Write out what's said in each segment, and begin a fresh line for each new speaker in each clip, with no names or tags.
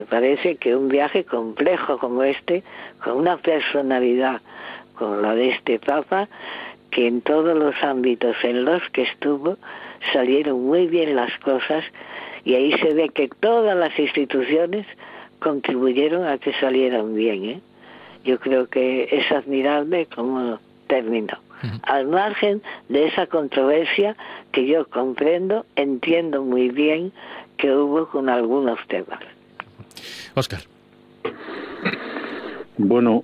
Me parece que un viaje complejo como este, con una personalidad como la de este Papa, que en todos los ámbitos en los que estuvo salieron muy bien las cosas, y ahí se ve que todas las instituciones contribuyeron a que salieran bien, ¿eh? Yo creo que es admirable cómo terminó. Al margen de esa controversia que yo comprendo, entiendo muy bien que hubo con algunos temas.
Óscar.
Bueno,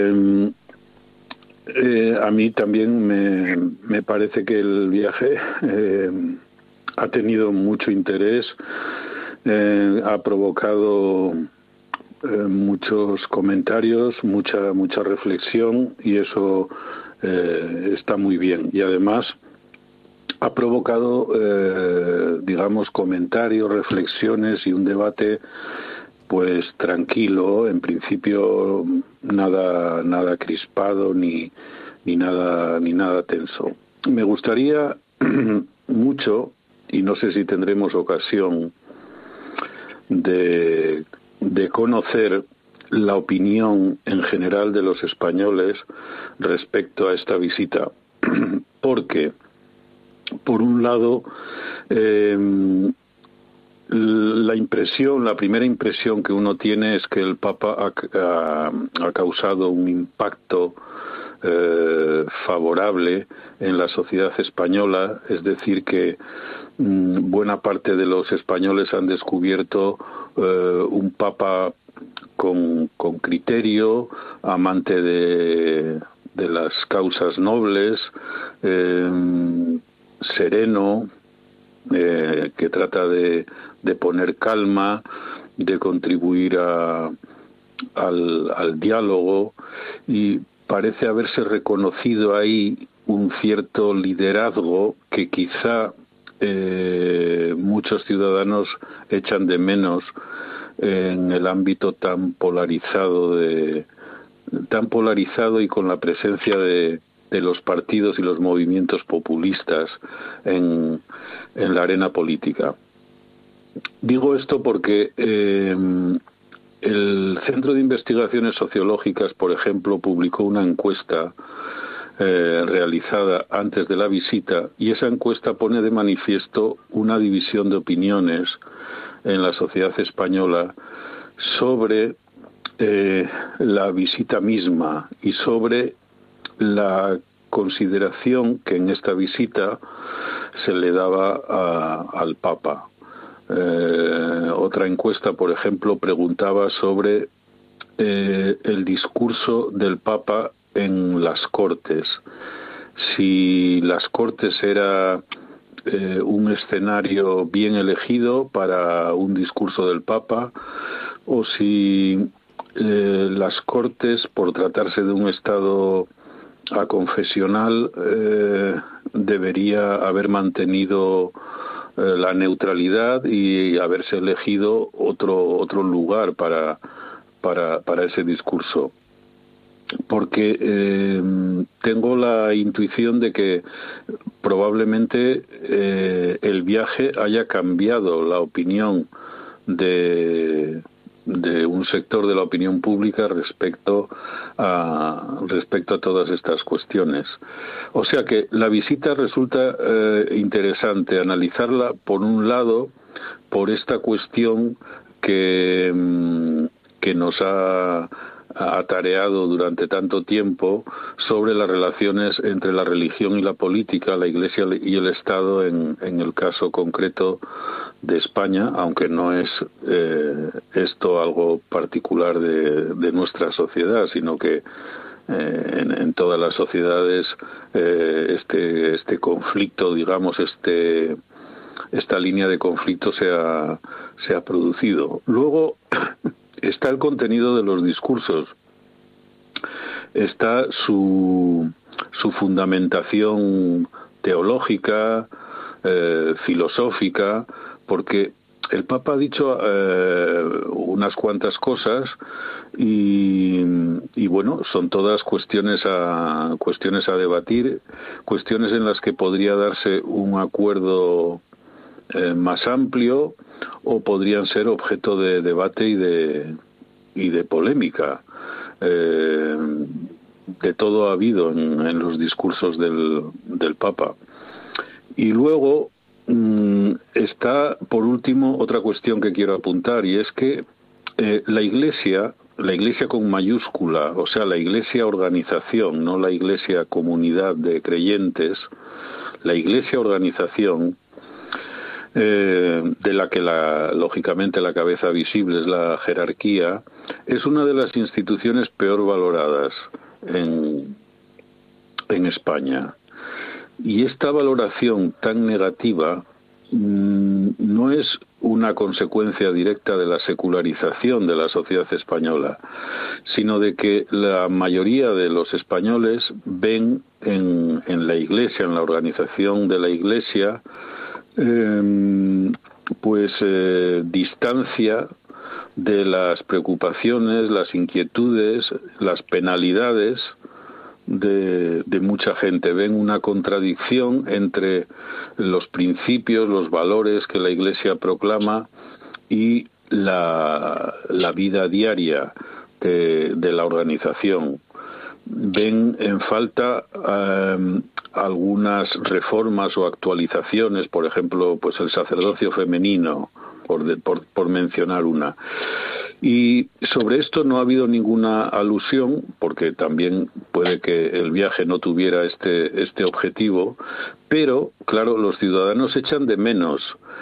a mí también me parece que el viaje ha tenido mucho interés, ha provocado muchos comentarios, mucha reflexión, y eso está muy bien. Y además ha provocado, digamos, comentarios, reflexiones y un debate pues tranquilo, en principio nada crispado ni nada tenso. Me gustaría mucho, y no sé si tendremos ocasión de conocer la opinión en general de los españoles respecto a esta visita, porque por un lado la primera impresión que uno tiene es que el Papa ha causado un impacto favorable en la sociedad española, es decir, que buena parte de los españoles han descubierto un Papa con criterio, amante de las causas nobles, sereno, que trata de poner calma, de contribuir al diálogo, y parece haberse reconocido ahí un cierto liderazgo que quizá muchos ciudadanos echan de menos en el ámbito tan polarizado y con la presencia de los partidos y los movimientos populistas en la arena política. Digo esto porque el Centro de Investigaciones Sociológicas, por ejemplo, publicó una encuesta realizada antes de la visita, y esa encuesta pone de manifiesto una división de opiniones en la sociedad española sobre la visita misma y sobre la consideración que en esta visita se le daba al Papa. Otra encuesta, por ejemplo, preguntaba sobre el discurso del Papa en las Cortes. Si las Cortes era un escenario bien elegido para un discurso del Papa, o si las Cortes, por tratarse de un Estado aconfesional, debería haber mantenido la neutralidad y haberse elegido otro lugar para ese discurso. Porque tengo la intuición de que probablemente el viaje haya cambiado la opinión de un sector de la opinión pública respecto a todas estas cuestiones. O sea que la visita resulta interesante analizarla, por un lado, por esta cuestión que nos ha atareado durante tanto tiempo sobre las relaciones entre la religión y la política, la Iglesia y el Estado en el caso concreto de España, aunque no es esto algo particular de nuestra sociedad, sino que en todas las sociedades este conflicto, digamos, esta línea de conflicto se ha producido. Luego está el contenido de los discursos, está su fundamentación teológica, filosófica, porque el Papa ha dicho unas cuantas cosas y bueno, son todas cuestiones a debatir, cuestiones en las que podría darse un acuerdo más amplio, o podrían ser objeto de debate y de polémica. De todo ha habido en los discursos del Papa. Y luego está, por último, otra cuestión que quiero apuntar, y es que la Iglesia con mayúscula, o sea, la Iglesia organización, no la Iglesia comunidad de creyentes, la Iglesia organización, de la que lógicamente la cabeza visible es la jerarquía, es una de las instituciones peor valoradas en España. Y esta valoración tan negativa no es una consecuencia directa de la secularización de la sociedad española, sino de que la mayoría de los españoles ven en la Iglesia, en la organización de la Iglesia, distancia de las preocupaciones, las inquietudes, las penalidades de mucha gente. Ven una contradicción entre los principios, los valores que la Iglesia proclama y la vida diaria de la organización. Ven en falta algunas reformas o actualizaciones, por ejemplo, pues el sacerdocio femenino, por mencionar una. Y sobre esto no ha habido ninguna alusión, porque también puede que el viaje no tuviera este objetivo, pero, claro, los ciudadanos echan de menos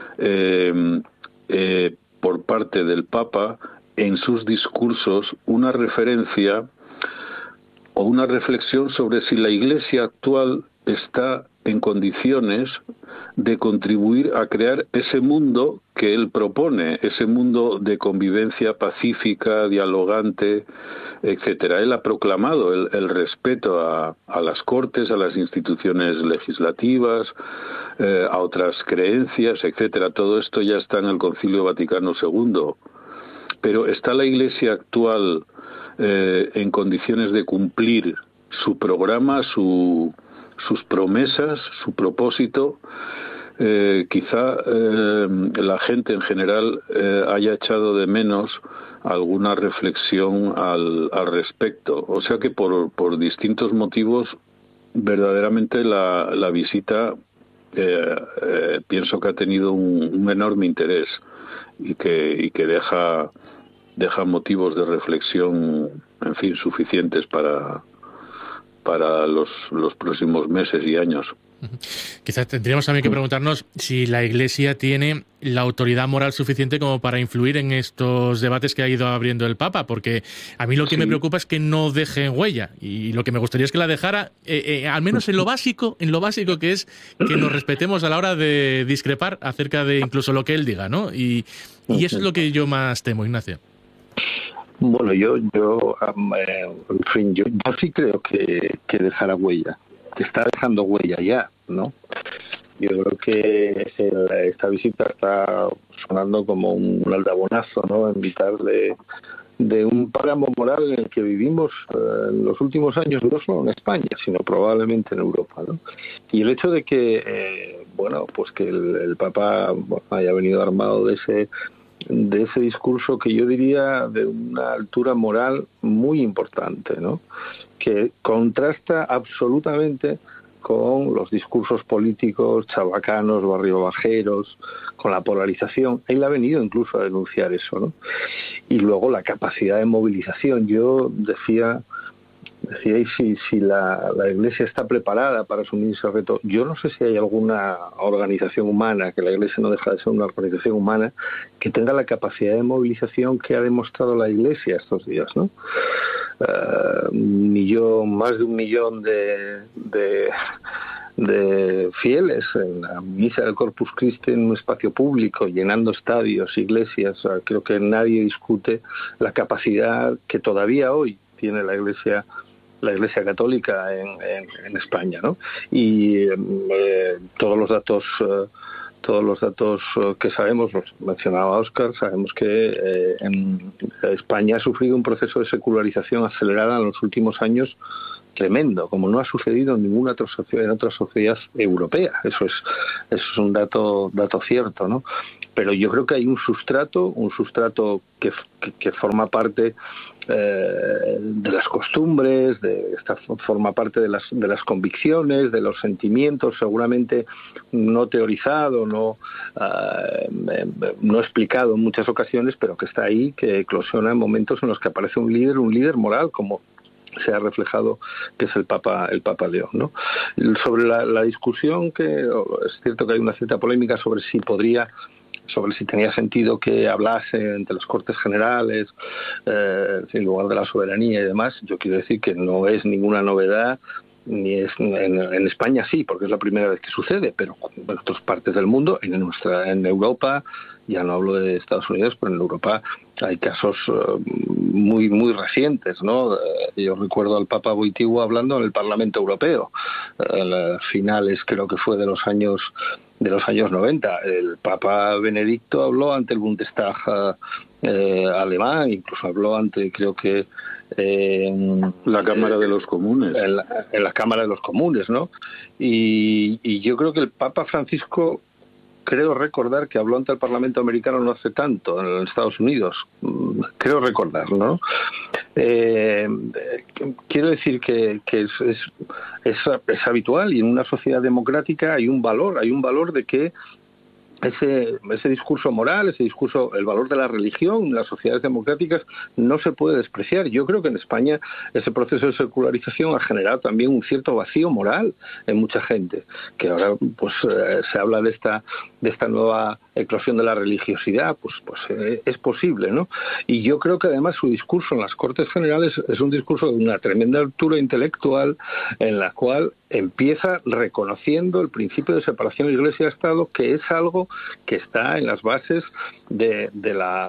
por parte del Papa en sus discursos una referencia o una reflexión sobre si la Iglesia actual está en condiciones de contribuir a crear ese mundo que él propone, ese mundo de convivencia pacífica, dialogante, etcétera. Él ha proclamado el respeto a las Cortes, a las instituciones legislativas, a otras creencias, etcétera. Todo esto ya está en el Concilio Vaticano II. Pero ¿está la Iglesia actual en condiciones de cumplir su programa, sus promesas, su propósito? Quizá la gente en general haya echado de menos alguna reflexión al respecto. O sea que por distintos motivos, verdaderamente la visita pienso que ha tenido un enorme interés y que deja motivos de reflexión, en fin, suficientes para los próximos meses y años.
Quizás tendríamos también que preguntarnos si la Iglesia tiene la autoridad moral suficiente como para influir en estos debates que ha ido abriendo el Papa, porque a mí lo que me preocupa es que no deje huella, y lo que me gustaría es que la dejara, al menos en lo básico que es que nos respetemos a la hora de discrepar acerca de incluso lo que él diga, ¿no? Y eso es lo que yo más temo, Ignacio.
Bueno, yo sí creo que dejará huella, que está dejando huella ya, ¿no? Yo creo que esta visita está sonando como un aldabonazo, ¿no? En mitad de un páramo moral en el que vivimos en los últimos años, no solo en España, sino probablemente en Europa, ¿no? Y el hecho de que, pues que el Papa haya venido armado de ese discurso que yo diría de una altura moral muy importante, ¿no? Que contrasta absolutamente con los discursos políticos chabacanos, barriobajeros, con la polarización. Él ha venido incluso a denunciar eso, ¿no? Y luego la capacidad de movilización. Yo decía si la Iglesia está preparada para asumir ese reto. Yo no sé si hay alguna organización humana, que la Iglesia no deja de ser una organización humana, que tenga la capacidad de movilización que ha demostrado la Iglesia estos días, ¿no? Más de 1 millón de fieles en la misa del Corpus Christi en un espacio público, llenando estadios, iglesias. Creo que nadie discute la capacidad que todavía hoy tiene la Iglesia Católica en España, ¿no? Y todos los datos todos los datos que sabemos, los mencionaba Óscar, sabemos que en España ha sufrido un proceso de secularización acelerada en los últimos años tremendo, como no ha sucedido en ninguna otra sociedad europea. Eso es un dato cierto, ¿no? Pero yo creo que hay un sustrato que forma parte de las costumbres, forma parte de las convicciones, de los sentimientos, seguramente no teorizado, no explicado en muchas ocasiones, pero que está ahí, que eclosiona en momentos en los que aparece un líder moral, como se ha reflejado, que es el Papa León, ¿no? Sobre la discusión, que es cierto que hay una cierta polémica sobre si tenía sentido que hablase entre las Cortes Generales en lugar de la soberanía y demás. Yo quiero decir que no es ninguna novedad, ni es en España sí, porque es la primera vez que sucede, pero en otras partes del mundo, en Europa, ya no hablo de Estados Unidos, pero en Europa hay casos muy muy recientes, ¿no? Yo recuerdo al Papa Wojtyła hablando en el Parlamento Europeo, en finales creo que fue de los años 90. El Papa Benedicto habló ante el Bundestag alemán, incluso habló ante, creo que
la Cámara de los Comunes.
En la Cámara de los Comunes, ¿no? Y yo creo que el Papa Francisco, creo recordar que habló ante el Parlamento americano no hace tanto, en Estados Unidos. Creo recordar, ¿no? Quiero decir que es habitual, y en una sociedad democrática hay un valor de que ese discurso moral, el valor de la religión en las sociedades democráticas no se puede despreciar. Yo creo que en España ese proceso de secularización ha generado también un cierto vacío moral en mucha gente, que ahora pues se habla de esta nueva eclosión de la religiosidad, pues es posible, ¿no? Y yo creo que además su discurso en las Cortes Generales es un discurso de una tremenda altura intelectual, en la cual empieza reconociendo el principio de separación de Iglesia y Estado, que es algo que está en las bases de la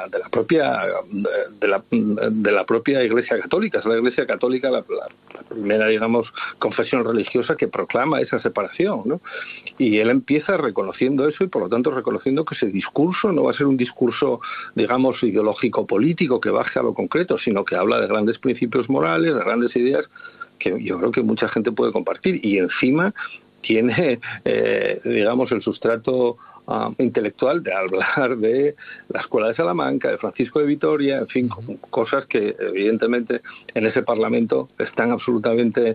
propia Iglesia Católica. Es la Iglesia Católica la primera, digamos, confesión religiosa que proclama esa separación, ¿no? Y él empieza reconociendo eso, y por lo tanto reconociendo que ese discurso no va a ser un discurso, digamos, ideológico político que baje a lo concreto, sino que habla de grandes principios morales, de grandes ideas que yo creo que mucha gente puede compartir, y encima tiene, digamos, el sustrato intelectual de hablar de la Escuela de Salamanca, de Francisco de Vitoria, en fin, cosas que evidentemente en ese Parlamento están absolutamente,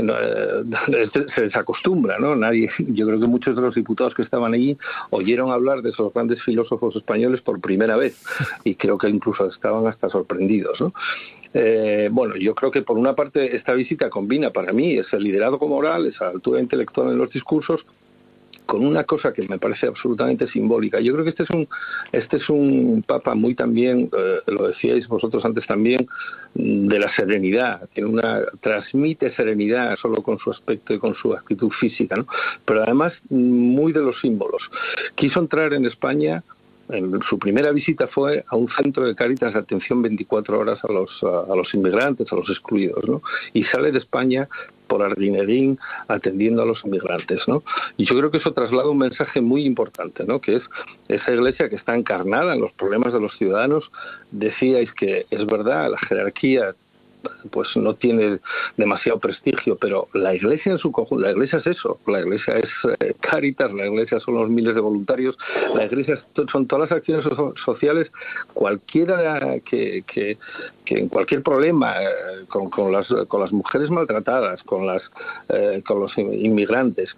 se desacostumbra, ¿no? Yo creo que muchos de los diputados que estaban allí oyeron hablar de esos grandes filósofos españoles por primera vez, y creo que incluso estaban hasta sorprendidos, ¿no? Bueno, yo creo que por una parte esta visita combina para mí ese liderazgo moral, esa altura intelectual en los discursos, con una cosa que me parece absolutamente simbólica. Yo creo que este es un Papa muy también, lo decíais vosotros antes también, de la serenidad. Transmite serenidad solo con su aspecto y con su actitud física, ¿no? Pero además muy de los símbolos. Quiso entrar en España. En su primera visita fue a un centro de Cáritas de atención 24 horas a los inmigrantes, a los excluidos, ¿no? Y sale de España por Arguineguín atendiendo a los inmigrantes, ¿no? Y yo creo que eso traslada un mensaje muy importante, ¿no? Que es esa Iglesia que está encarnada en los problemas de los ciudadanos. Decíais que es verdad, la jerarquía pues no tiene demasiado prestigio, pero la Iglesia en su conjunto, la Iglesia es eso, la Iglesia es Cáritas, la Iglesia son los miles de voluntarios, la Iglesia son todas las acciones sociales, cualquiera que en cualquier problema, con las mujeres maltratadas, con los inmigrantes,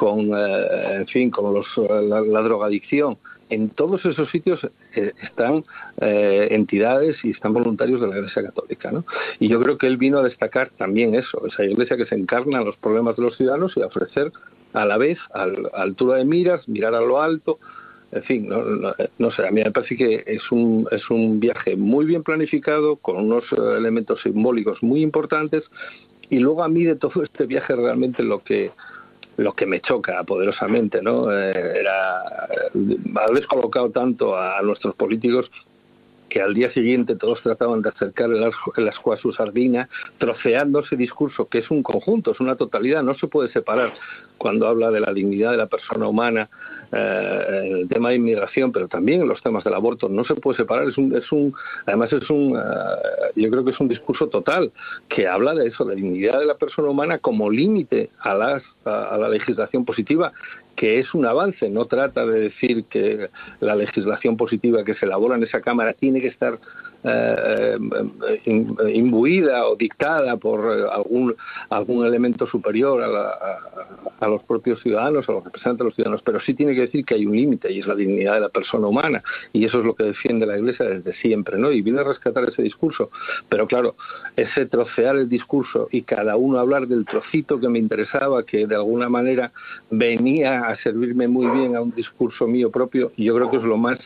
en fin, con la drogadicción. En todos esos sitios están entidades y están voluntarios de la Iglesia Católica, ¿no? Y yo creo que él vino a destacar también eso, esa Iglesia que se encarna en los problemas de los ciudadanos y a ofrecer a la vez, a altura de miras, mirar a lo alto. En fin, no sé, a mí me parece que es un viaje muy bien planificado, con unos elementos simbólicos muy importantes, y luego a mí de todo este viaje realmente lo que me choca poderosamente, ¿no? Era haber colocado tanto a nuestros políticos que al día siguiente todos trataban de acercar el ascua a su sardina, troceando ese discurso, que es un conjunto, es una totalidad, no se puede separar cuando habla de la dignidad de la persona humana, el tema de inmigración, pero también los temas del aborto, no se puede separar, además yo creo que es un discurso total, que habla de eso, de dignidad de la persona humana como límite a la legislación positiva, que es un avance. No trata de decir que la legislación positiva que se elabora en esa Cámara tiene que estar imbuida o dictada por algún elemento superior a los propios ciudadanos, a los representantes de los ciudadanos, pero sí tiene que decir que hay un límite, y es la dignidad de la persona humana, y eso es lo que defiende la Iglesia desde siempre, ¿no? Y viene a rescatar ese discurso, pero claro, ese trocear el discurso y cada uno hablar del trocito que me interesaba, que de alguna manera venía a servirme muy bien a un discurso mío propio, y yo creo que es lo más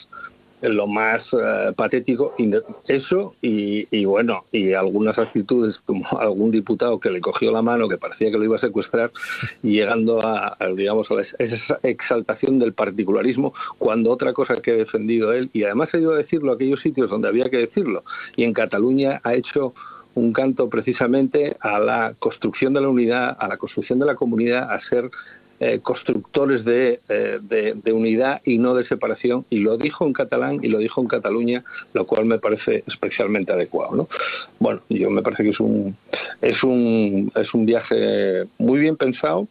patético, eso y bueno, y algunas actitudes como algún diputado que le cogió la mano, que parecía que lo iba a secuestrar, y llegando a esa exaltación del particularismo, cuando otra cosa que ha defendido él, y además ha ido a decirlo a aquellos sitios donde había que decirlo, y en Cataluña ha hecho un canto precisamente a la construcción de la unidad, a la construcción de la comunidad, a ser constructores de unidad y no de separación, y lo dijo en catalán y lo dijo en Cataluña, lo cual me parece especialmente adecuado, ¿no? Bueno, yo me parece que es un viaje muy bien pensado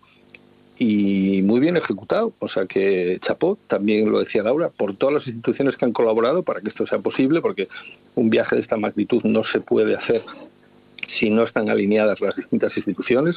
y muy bien ejecutado, o sea que chapó, también lo decía Laura, por todas las instituciones que han colaborado para que esto sea posible, porque un viaje de esta magnitud no se puede hacer si no están alineadas las distintas instituciones.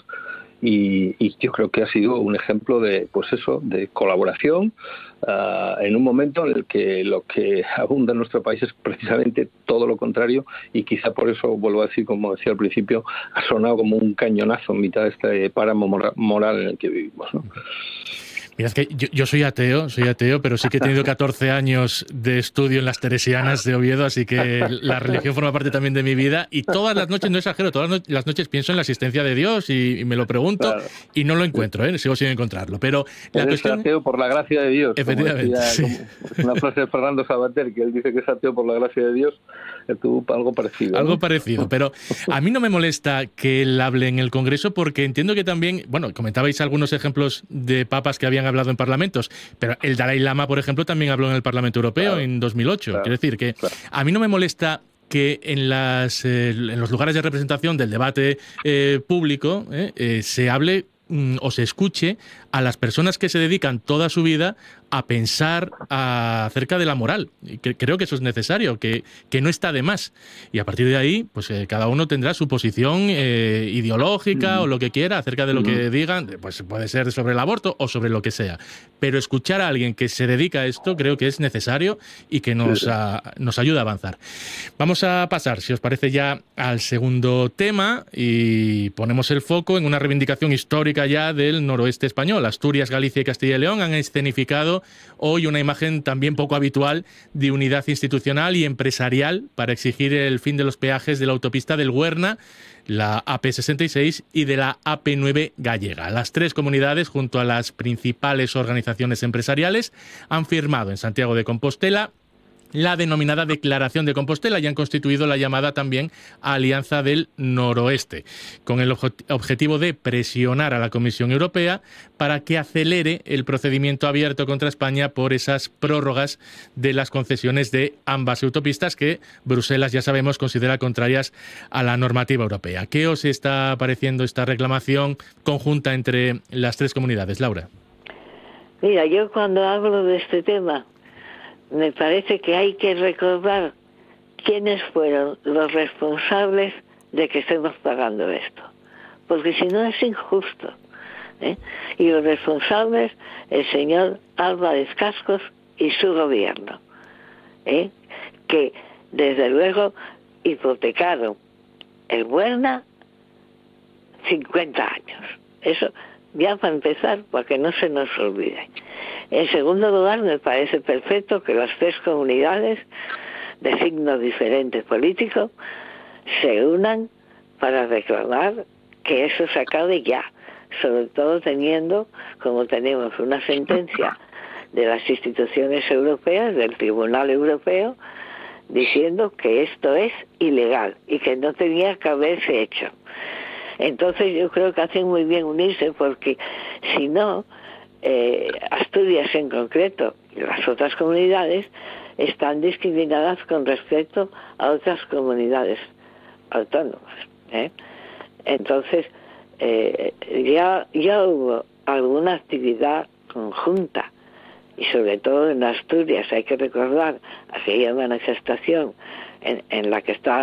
Y yo creo que ha sido un ejemplo de colaboración en un momento en el que lo que abunda en nuestro país es precisamente todo lo contrario, y quizá por eso, vuelvo a decir, como decía al principio, ha sonado como un cañonazo en mitad de este páramo moral en el que vivimos, ¿no?
Mira, es que yo soy ateo, pero sí que he tenido 14 años de estudio en las Teresianas de Oviedo, así que la religión forma parte también de mi vida, y todas las noches, no exagero, todas las noches pienso en la existencia de Dios y me lo pregunto, claro, y no lo encuentro, sigo sin encontrarlo. Pero la cuestión...
ateo por la gracia de Dios.
Efectivamente.
Una frase de Fernando Savater, que él dice que es ateo por la gracia de Dios, tuvo algo parecido, ¿no?
Algo parecido, pero a mí no me molesta que él hable en el Congreso, porque entiendo que también, bueno, comentabais algunos ejemplos de papas que habían hablado en parlamentos, pero el Dalai Lama, por ejemplo, también habló en el Parlamento Europeo, claro, en 2008. Claro, quiero decir que claro, a mí no me molesta que en los lugares de representación del debate público se hable o se escuche a las personas que se dedican toda su vida a pensar acerca de la moral. Y creo que eso es necesario, que no está de más. Y a partir de ahí, pues cada uno tendrá su posición ideológica o lo que quiera acerca de lo que digan, pues puede ser sobre el aborto o sobre lo que sea. Pero escuchar a alguien que se dedica a esto creo que es necesario y que nos ayuda a avanzar. Vamos a pasar, si os parece, ya al segundo tema, y ponemos el foco en una reivindicación histórica ya del noroeste español. Asturias, Galicia y Castilla y León han escenificado hoy una imagen también poco habitual de unidad institucional y empresarial para exigir el fin de los peajes de la autopista del Huerna, la AP66 y de la AP9 gallega. Las tres comunidades, junto a las principales organizaciones empresariales, han firmado en Santiago de Compostela la denominada Declaración de Compostela y han constituido la llamada también Alianza del Noroeste, con el objetivo de presionar a la Comisión Europea para que acelere el procedimiento abierto contra España por esas prórrogas de las concesiones de ambas autopistas que Bruselas, ya sabemos, considera contrarias a la normativa europea. ¿Qué os está pareciendo esta reclamación conjunta entre las tres comunidades, Laura?
Mira, yo cuando hablo de este tema, me parece que hay que recordar quiénes fueron los responsables de que estemos pagando esto, porque si no es injusto, y los responsables, el señor Álvarez Cascos y su gobierno, que desde luego hipotecaron el Huerna 50 años. Eso ya para empezar, para que no se nos olvide. En segundo lugar, me parece perfecto que las tres comunidades de signos diferentes políticos se unan para reclamar que eso se acabe ya, sobre todo teniendo, como tenemos una sentencia de las instituciones europeas, del Tribunal Europeo, diciendo que esto es ilegal y que no tenía que haberse hecho. Entonces yo creo que hacen muy bien unirse, porque si no, Asturias en concreto y las otras comunidades están discriminadas con respecto a otras comunidades autónomas, ¿eh? Entonces ya hubo alguna actividad conjunta, y sobre todo en Asturias hay que recordar aquella manifestación en la que estaba